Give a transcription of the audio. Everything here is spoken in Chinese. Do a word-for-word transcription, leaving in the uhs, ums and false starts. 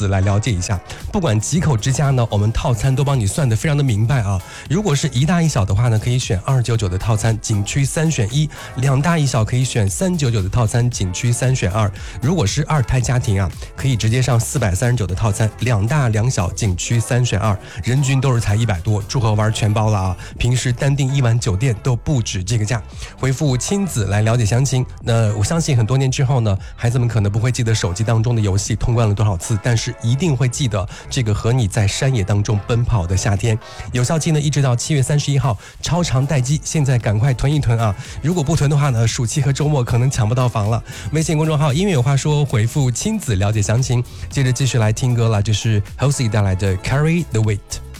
子来了解一下。不管几口之家呢，我们套餐都帮你算得非常的明白啊。如果是一大一小的话呢，可以选二九九的套餐，景区三选一；两大一小可以选三九九的套餐，景区三选二。如果是二胎家庭啊，可以直接上四百三十九的套餐，两大两小，景区三选二，人均都是才一百多，住和玩全包了啊！平时单订一晚酒店都不止这个价。回复亲子来了解详情。那我相信很多年之后呢，孩子们可能不会记得手机当中的游戏通关了多少次，但是一定会记得这个和你在山野当中奔跑的夏天。有效期呢一直到七月三十一号，超长待机，现在赶快囤一囤啊！如果不囤的话呢，暑期和周末可能抢不到房了。微信公众号音乐有话说，回复亲子了解详情。接着继续来听歌了，这是 Halsey 带来的 Carry the Weight。